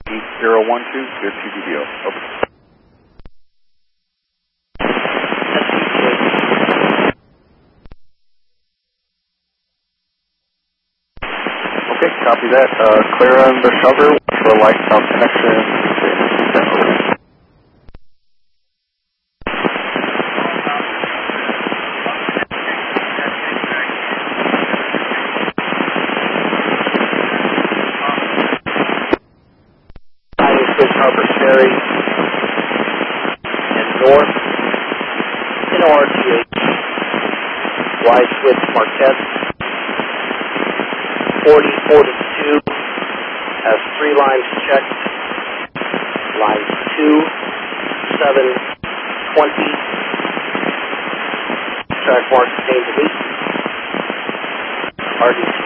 012, good TDBO. Over. Okay, copy that. Clear on the shelter for light south connection. Harbor Ferry and north in RTH, wide switch Marquette, 4042, has 3 lines checked, line 2, 720, track mark contains a leak, RDT